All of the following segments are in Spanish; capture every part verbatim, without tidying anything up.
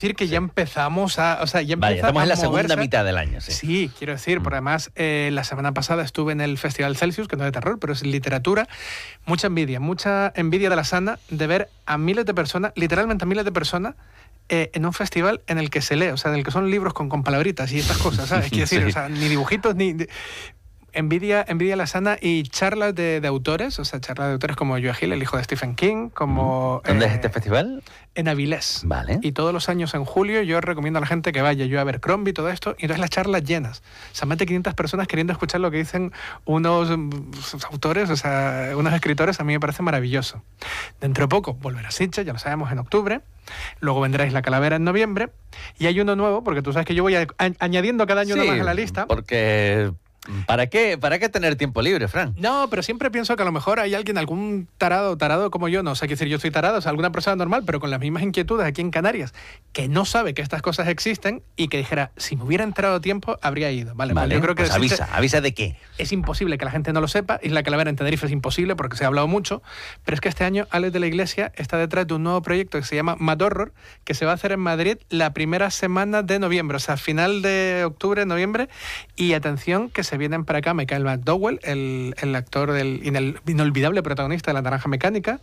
decir que sí. ya empezamos a... O sea, ya Vale, empieza estamos a en la moverse. segunda mitad del año, sí. Sí, quiero decir, Mm. porque además eh, la semana pasada estuve en el Festival Celsius, que no es de terror, pero es literatura. Mucha envidia, mucha envidia de la sana de ver a miles de personas, literalmente a miles de personas, eh, en un festival en el que se lee, o sea, en el que son libros con, con palabritas y estas cosas, ¿sabes? Quiero decir, Sí. o sea, ni dibujitos, ni... ni- Envidia, envidia la sana y charlas de, de autores, o sea, charlas de autores como Joe Hill, el hijo de Stephen King, como... ¿Dónde eh, es este festival? En Avilés. Vale. Y todos los años en julio yo recomiendo a la gente que vaya, yo a ver Crombie y todo esto, y entonces las charlas llenas. O sea, más de quinientas personas queriendo escuchar lo que dicen unos mm, autores, o sea, unos escritores, a mí me parece maravilloso. Dentro de poco volverá Sitges, ya lo sabemos, en octubre. Luego vendrá Isla Calavera en noviembre. Y hay uno nuevo, porque tú sabes que yo voy a- a- añadiendo cada año uno Sí, más a la lista. porque... ¿Para qué, ¿Para qué tener tiempo libre, Fran? No, pero siempre pienso que a lo mejor hay alguien, algún tarado, tarado como yo, no sé qué decir, yo soy tarado, o sea, alguna persona normal, pero con las mismas inquietudes aquí en Canarias, que no sabe que estas cosas existen y que dijera, si me hubiera enterado a tiempo, habría ido. Vale, Vale, pues yo creo que pues avisa, avisa de qué. es imposible que la gente no lo sepa. Isla Calavera en Tenerife es imposible porque se ha hablado mucho, pero es que este año Alex de la Iglesia está detrás de un nuevo proyecto que se llama Mad Horror, que se va a hacer en Madrid la primera semana de noviembre, o sea, final de octubre, noviembre, y atención que se vienen para acá Michael McDowell, el, el actor del inel- inolvidable protagonista de La Naranja Mecánica,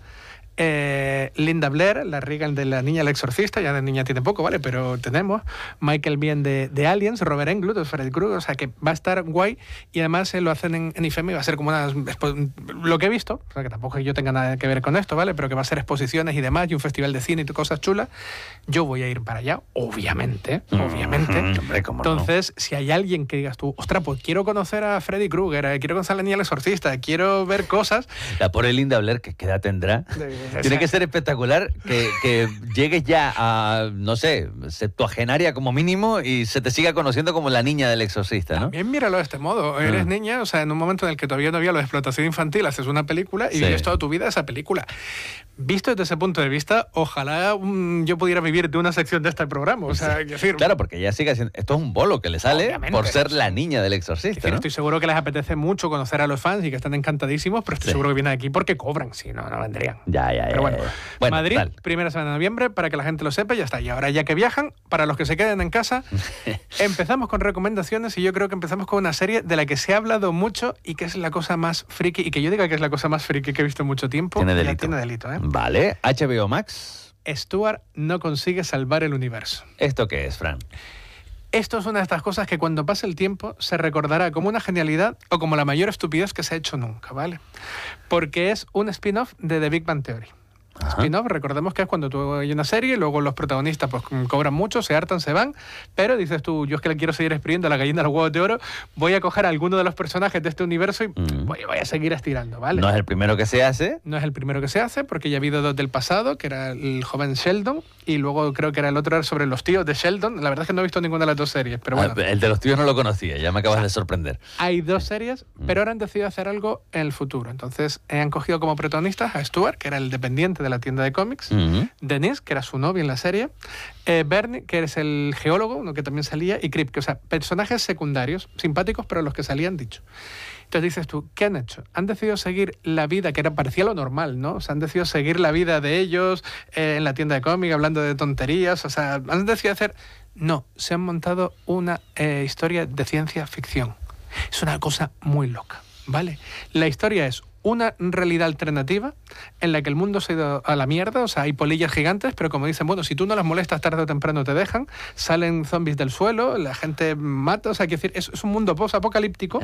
eh, Linda Blair, la Regan de La Niña el Exorcista, ya de niña tiene poco, ¿vale? Pero tenemos Michael Biehn de, de Aliens, Robert Englund de Freddy Krueger, o sea que va a estar guay y además eh, lo hacen en, en I F E M y va a ser como una... expo- lo que he visto, o sea que tampoco es que yo tenga nada que ver con esto, ¿vale? Pero que va a ser exposiciones y demás y un festival de cine y cosas chulas. Yo voy a ir para allá, obviamente, obviamente. Mm, hombre, cómo no. Entonces, si hay alguien que digas tú, ostras, pues quiero conocer a Freddy Krueger, eh, quiero conocer a La Niña el Exorcista, quiero ver cosas... La pobre Linda Blair, que qué edad tendrá. Tiene que ser espectacular que, que llegues ya a, no sé, septuagenaria como mínimo y se te siga conociendo como la niña del exorcista, ¿no? También míralo de este modo. Eres Ah. niña, o sea, en un momento en el que todavía no había la explotación infantil, haces una película y Sí. vives toda tu vida esa película. Visto desde ese punto de vista, ojalá mm, yo pudiera vivir de una sección de este programa. O sea, quiero decir, Claro, porque ella sigue haciendo... Esto es un bolo que le sale Obviamente. por ser la niña del quiero exorcista, decir, ¿no? estoy seguro que les apetece mucho conocer a los fans y que están encantadísimos, pero estoy Sí. seguro que vienen aquí porque cobran, si no, no vendrían. Ya, ya, ya. Pero bueno, ya. Bueno, Madrid, tal. primera semana de noviembre, para que la gente lo sepa, y ya está. Y ahora ya que viajan, para los que se queden en casa, empezamos con recomendaciones y yo creo que empezamos con una serie de la que se ha hablado mucho y que es la cosa más friki, y que yo diga que es la cosa más friki que he visto en mucho tiempo, Tiene ya delito. tiene delito, ¿eh? Vale, H B O Max. Stuart no consigue salvar el universo. ¿Esto qué es, Fran? Esto es una de estas cosas que cuando pase el tiempo se recordará como una genialidad o como la mayor estupidez que se ha hecho nunca, ¿vale? Porque es un spin-off de The Big Bang Theory. Ajá. Spin-off, recordemos que es cuando tú hay una serie y luego los protagonistas pues cobran mucho, se hartan, se van, pero dices tú, yo es que le quiero seguir exprimiendo la gallina de los huevos de oro, voy a coger a alguno de los personajes de este universo y Mm. voy, voy a seguir estirando, ¿vale? No es el primero que se hace. No es el primero que se hace, porque ya ha habido dos del pasado, que era el joven Sheldon, y luego creo que era el otro era sobre los tíos de Sheldon. La verdad es que no he visto ninguna de las dos series, pero bueno. Ah, el de los tíos no lo conocía, ya me acabas de sorprender. Hay dos series, pero ahora han decidido hacer algo en el futuro. Entonces eh, han cogido como protagonistas a Stuart, que era el dependiente de la tienda de cómics, Ujú. Denise, que era su novia en la serie, eh, Bernie, que es el geólogo, uno que también salía, y Krip, que, o sea, personajes secundarios, simpáticos, pero los que salían dicho. Entonces dices tú, ¿qué han hecho? Han decidido seguir la vida, que era, parecía lo normal, ¿no? O sea, han decidido seguir la vida de ellos eh, en la tienda de cómics, hablando de tonterías, o sea, han decidido hacer... No, se han montado una eh, historia de ciencia ficción. Es una cosa muy loca, ¿vale? La historia es una realidad alternativa en la que el mundo se ha ido a la mierda, o sea, hay polillas gigantes, pero como dicen, bueno, si tú no las molestas tarde o temprano te dejan, salen zombies del suelo, la gente mata, o sea, quiero decir, es, es un mundo post-apocalíptico.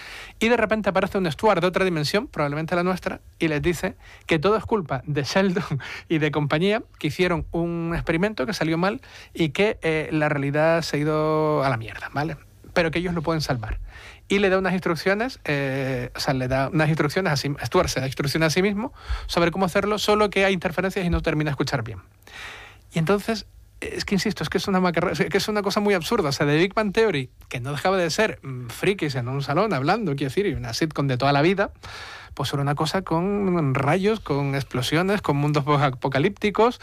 Y de repente aparece un Stuart de otra dimensión, probablemente la nuestra, y les dice que todo es culpa de Sheldon y de compañía, que hicieron un experimento que salió mal y que eh, la realidad se ha ido a la mierda, ¿vale? Pero que ellos lo pueden salvar. Y le da unas instrucciones, eh, o sea, le da unas instrucciones a sí, Stuart se da instrucciones a sí mismo sobre cómo hacerlo, solo que hay interferencias y no termina de escuchar bien. Y entonces... Es que insisto, es que es una macarra, que es una cosa muy absurda. O sea, de Big Bang Theory, que no dejaba de ser mmm, frikis en un salón hablando, quiero decir, y una sitcom de toda la vida, pues era una cosa con rayos, con explosiones, con mundos apocalípticos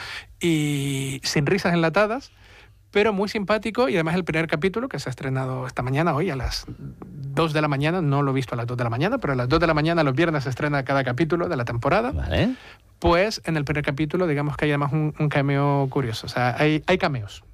y sin risas enlatadas, pero muy simpático. Y además el primer capítulo, que se ha estrenado esta mañana, hoy a las dos de la mañana, no lo he visto a las dos de la mañana, pero a las dos de la mañana los viernes se estrena cada capítulo de la temporada. Vale. Pues en el primer capítulo, digamos que hay además un, un cameo curioso. O sea, hay, hay cameos.